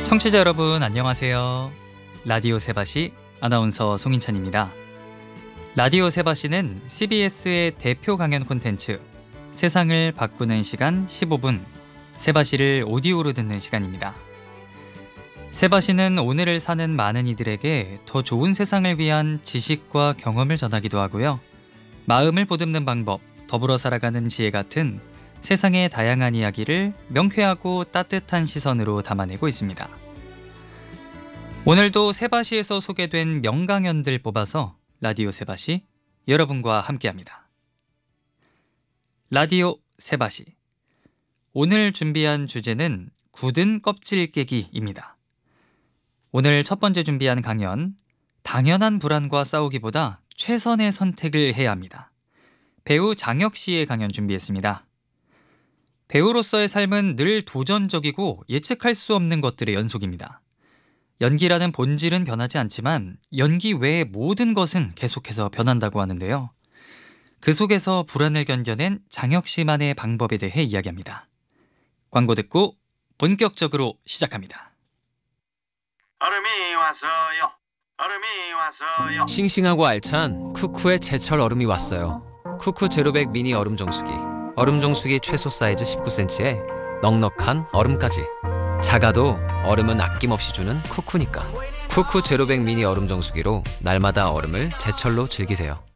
청취자 여러분 안녕하세요. 라디오 세바시 아나운서 송인찬입니다. 라디오 세바시는 CBS의 대표 강연 콘텐츠 세상을 바꾸는 시간 15분 세바시를 오디오로 듣는 시간입니다. 세바시는 오늘을 사는 많은 이들에게 더 좋은 세상을 위한 지식과 경험을 전하기도 하고요. 마음을 보듬는 방법, 더불어 살아가는 지혜 같은 세상의 다양한 이야기를 명쾌하고 따뜻한 시선으로 담아내고 있습니다. 오늘도 세바시에서 소개된 명강연들 뽑아서 라디오 세바시 여러분과 함께합니다. 라디오 세바시 오늘 준비한 주제는 굳은 껍질 깨기입니다. 오늘 첫 번째 준비한 강연, 당연한 불안과 싸우기보다 최선의 선택을 해야 합니다. 배우 장혁 씨의 강연 준비했습니다. 배우로서의 삶은 늘 도전적이고 예측할 수 없는 것들의 연속입니다. 연기라는 본질은 변하지 않지만 연기 외의 모든 것은 계속해서 변한다고 하는데요. 그 속에서 불안을 견뎌낸 장혁 씨만의 방법에 대해 이야기합니다. 광고 듣고 본격적으로 시작합니다. 얼음이 왔어요. 얼음이 왔어요. 싱싱하고 알찬 쿠쿠의 제철 얼음이 왔어요. 쿠쿠 제로백 미니 얼음 정수기. 얼음 정수기 최소 사이즈 19cm에 넉넉한 얼음까지. 작아도 얼음은 아낌없이 주는 쿠쿠니까. 쿠쿠 제로백 미니 얼음 정수기로 날마다 얼음을 제철로 즐기세요.